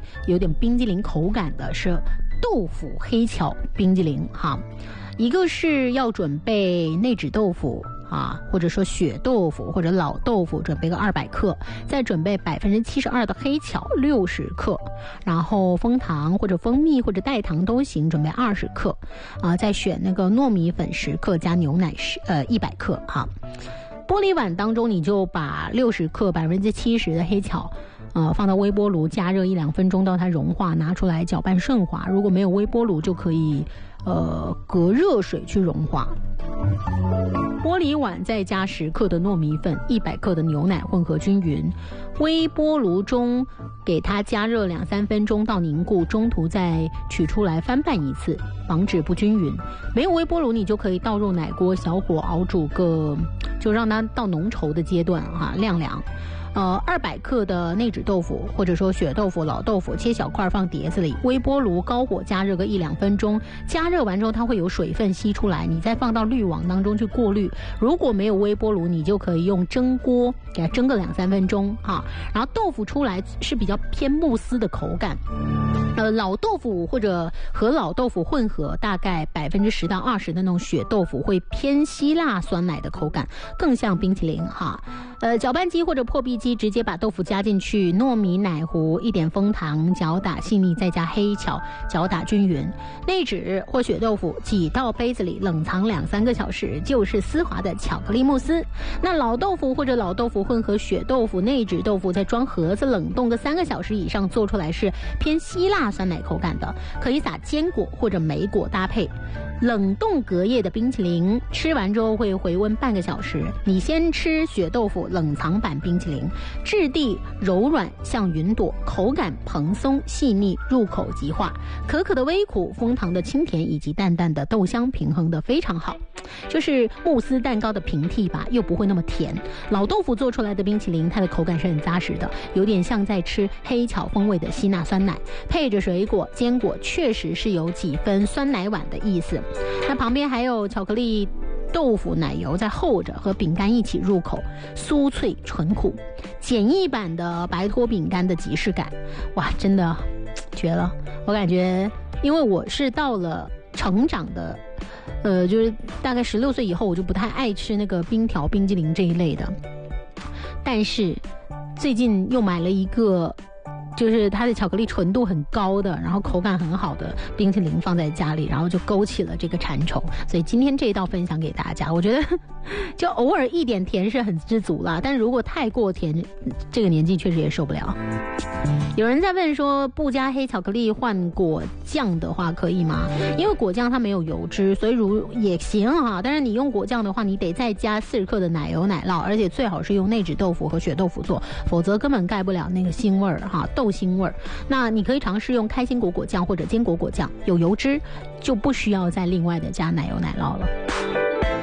有点冰激凌口感的是豆腐黑巧冰激凌哈。一个是要准备内酯豆腐啊，或者说血豆腐或者老豆腐，准备个200克，再准备72%的黑巧60克，然后枫糖或者蜂蜜或者代糖都行，准备20克啊，再选那个糯米粉10克加牛奶100克哈。玻璃碗当中，你就把60克70%的黑巧放到微波炉加热1-2分钟到它融化，拿出来搅拌顺滑。如果没有微波炉，就可以隔热水去融化。玻璃碗再加10克的糯米粉，100克的牛奶，混合均匀。微波炉中给它加热2-3分钟到凝固，中途再取出来翻拌一次，防止不均匀。没有微波炉，你就可以倒入奶锅，小火熬煮就让它到浓稠的阶段晾凉。200克的内酯豆腐或者说血豆腐、老豆腐切小块放碟子里，微波炉高火加热个1-2分钟，加热完之后它会有水分吸出来，你再放到滤网当中去过滤。如果没有微波炉，你就可以用蒸锅给它蒸个2-3分钟哈。然后豆腐出来是比较偏慕斯的口感。老豆腐或者和老豆腐混合，大概10%到20%的那种血豆腐会偏希腊酸奶的口感，更像冰淇淋哈。搅拌机或者破壁机直接把豆腐加进去，糯米奶糊1点枫糖搅打细腻，再加黑巧搅打均匀。内酯或血豆腐挤到杯子里冷藏2-3个小时，就是丝滑的巧克力慕斯。那老豆腐或者老豆腐混合血豆腐、内酯豆腐再装盒子冷冻个3个小时以上，做出来是偏希腊酸奶口感的，可以撒坚果或者莓果搭配。冷冻隔夜的冰淇淋吃完之后会回温半个小时，你先吃血豆腐冷藏版冰淇淋，质地柔软像云朵，口感蓬松细腻，入口即化，可可的微苦，枫糖的清甜以及淡淡的豆香平衡的非常好，就是慕斯蛋糕的平替吧，又不会那么甜。老豆腐做出来的冰淇淋，它的口感是很扎实的，有点像在吃黑巧风味的希腊酸奶，配着水果坚果，确实是有几分酸奶碗的意思。那旁边还有巧克力豆腐奶油在厚着，和饼干一起入口，酥脆纯苦，简易版的白托饼干的即视感，哇，真的绝了！我感觉，因为我是到了成长的，就是大概16岁以后，我就不太爱吃那个冰条、冰激凌这一类的，但是最近又买了一个。就是它的巧克力纯度很高的，然后口感很好的冰淇淋放在家里，然后就勾起了这个馋虫，所以今天这一道分享给大家。我觉得就偶尔一点甜是很知足啦，但如果太过甜，这个年纪确实也受不了。有人在问说，不加黑巧克力换果酱的话可以吗？因为果酱它没有油脂，所以也行哈。但是你用果酱的话，你得再加40克的奶油奶酪，而且最好是用内酯豆腐和血豆腐做，否则根本盖不了那个腥味儿哈，豆腥味儿。那你可以尝试用开心果果酱或者坚果果酱，有油脂就不需要再另外的加奶油奶酪了。